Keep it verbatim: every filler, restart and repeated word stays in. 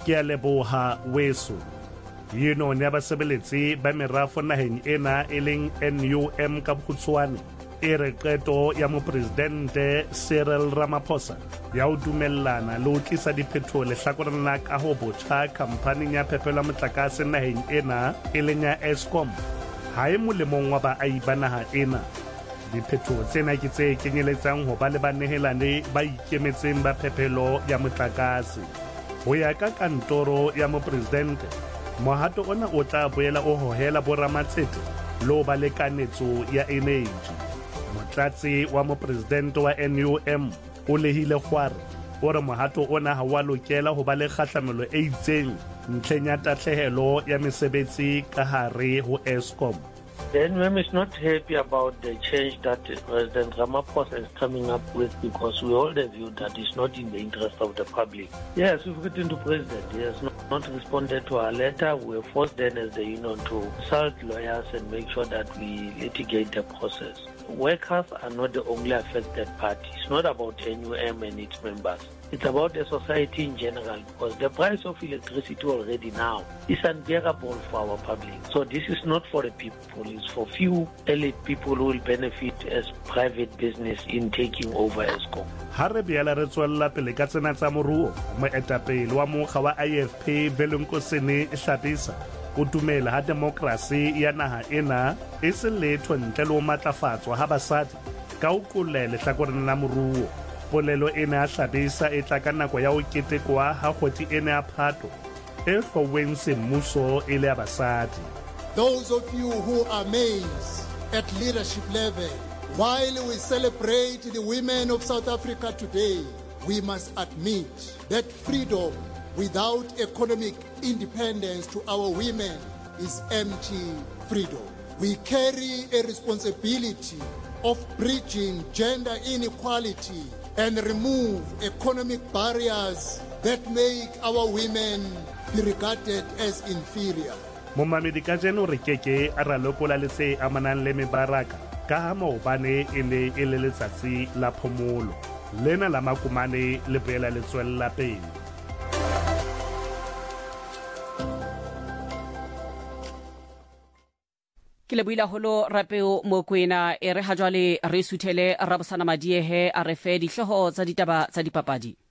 ke a leboha weso yino ne basebeletsi ba merafo naheng ena e leng N U M ka bokgutshwane e re qeto ya mopresidente Cyril Ramaphosa ya ho dumellana le ho tlisa diphetho lehlakoreng la kaho botjha khampaning ya phepelo ya motlakase naheng ena e leng ya Eskom ha e molemong wa baahi ba naha ena. Diphetho tsena ke tse kenyeletsang ho ba le banehelane ba ikemetseng ba phepelo ya motlakase. Ho ya ka kantoro ya mopresidente, mohato ona o tla boela o hohela boramatsete le ho ba le kanetso ya energy. Motlatsi wa mopresidente wa N U M o lehile Kgware o re mohato ona ha wa lokela ho ba le kgahlamelo e itseng ntlheng ya tahlehelo ya mesebetsi ka hare ho Eskom. The N U M is not happy about the change that President Ramaphosa is coming up with because we hold the view that it's not in the interest of the public. Yes, we've written to President. He has not, not responded to our letter. We are forced then as the union to consult lawyers and make sure that we litigate the process. Workers are not the only affected party. It's not about N U M and its members. It's about the society in general because the price of electricity already now is unbearable for our public. So this is not for the people. It's for few elite people who will benefit as private business in taking over Eskom. Ha re biala re tswella pele ka tsena tsa moruo, moetapele wa mokga wa I F P Velunkosini Hlabisa o dumela ha demokrasi ya naha ena e se letho ntle le ho matlafatswa ha basadi ka ho kolela lehlakoreng la moruo. Polelo ena ya Hlabisa e tla ka nako ya ho ketekwa ha kgwedi ena ya Phato e hloweng semmuso e le ya basadi. Those of you who are males at leadership level, while we celebrate the women of South Africa today, we must admit that freedom without economic independence to our women is empty freedom. We carry a responsibility of bridging gender inequality and remove economic barriers that make our women be regarded as inferior. Momamedi ka jeno re keke a ralokola le se amanang le mebaraka ka ha maobane e ne e le letsatsi la phomolo lena la makumane le boela le tswella pele. Ke lebohile holo Rapeo Mokoena e re ha jwale re suthele Rabosana Madiehe a re fe dihloho tsa ditaba tsa dipapadi.